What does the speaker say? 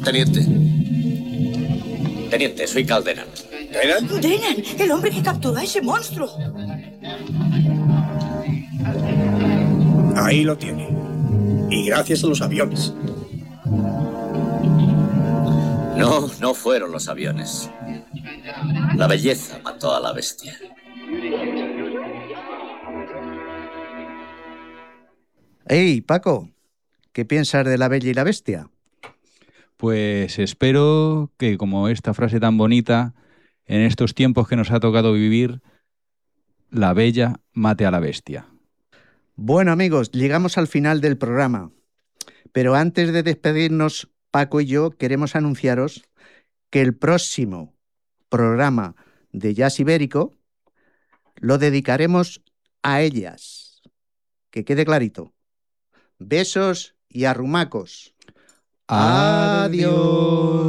Teniente. Teniente, soy Caldenan. ¿Denan? ¡Denan! ¡El hombre que capturó a ese monstruo! Ahí lo tiene. Y gracias a los aviones. No fueron los aviones. La belleza mató a la bestia. ¡Ey, Paco! ¿Qué piensas de La Bella y la Bestia? Pues espero que, como esta frase tan bonita, en estos tiempos que nos ha tocado vivir, la bella mate a la bestia. Bueno, amigos, llegamos al final del programa. Pero antes de despedirnos, Paco y yo queremos anunciaros que el próximo programa de Jazz Ibérico lo dedicaremos a ellas. Que quede clarito. Besos y arrumacos. Adiós.